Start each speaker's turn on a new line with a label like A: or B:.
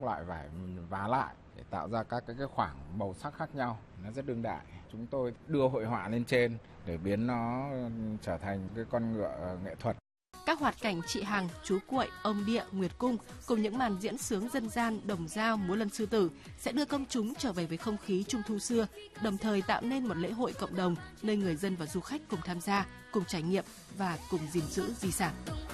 A: loại vải vá lại để tạo ra các cái khoảng màu sắc khác nhau, nó rất đương đại. Chúng tôi đưa hội họa lên trên để biến nó trở thành cái con ngựa nghệ thuật.
B: Các hoạt cảnh chị Hằng, chú Cuội, ông Địa, Nguyệt Cung cùng những màn diễn sướng dân gian, đồng dao, múa lân sư tử sẽ đưa công chúng trở về với không khí Trung thu xưa, đồng thời tạo nên một lễ hội cộng đồng nơi người dân và du khách cùng tham gia, cùng trải nghiệm và cùng gìn giữ di sản.